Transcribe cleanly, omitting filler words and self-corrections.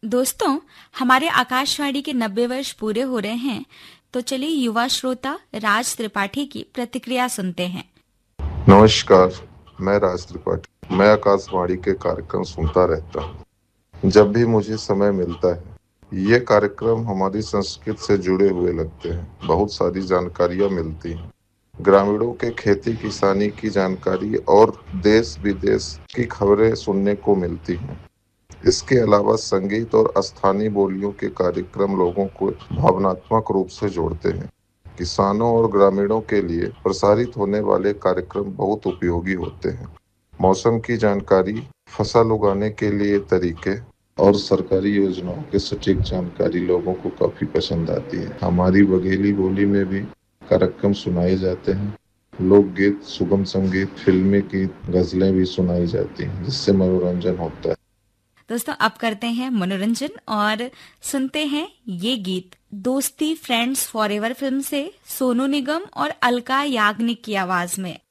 दोस्तों, हमारे आकाशवाणी के 90 वर्ष पूरे हो रहे हैं, तो चलिए युवा श्रोता राज त्रिपाठी की प्रतिक्रिया सुनते हैं। नमस्कार। मैं राज त्रिपाठी। मैं आकाशवाणी के कार्यक्रम सुनता रहता हूँ जब भी मुझे समय मिलता है। ये कार्यक्रम हमारी संस्कृति से जुड़े हुए लगते हैं। बहुत सारी जानकारियाँ मिलती हैं। ग्रामीणों के खेती किसानी की जानकारी और देश विदेश की खबरें सुनने को मिलती हैं। इसके अलावा संगीत और स्थानीय बोलियों के कार्यक्रम लोगों को भावनात्मक रूप से जोड़ते हैं। किसानों और ग्रामीणों के लिए प्रसारित होने वाले कार्यक्रम बहुत उपयोगी होते हैं। मौसम की जानकारी, फसल उगाने के लिए तरीके और सरकारी योजनाओं की सटीक जानकारी लोगों को काफी पसंद आती है। हमारी बघेली बोली में भी कार्यक्रम सुनाए जाते हैं। लोकगीत, सुगम संगीत, फिल्मी गीत, गजलें भी सुनाई जाती हैं, जिससे मनोरंजन होता है। दोस्तों, अब करते हैं मनोरंजन और सुनते हैं ये गीत दोस्ती फ्रेंड्स फॉरएवर फिल्म से सोनू निगम और अलका याग्निक की आवाज में।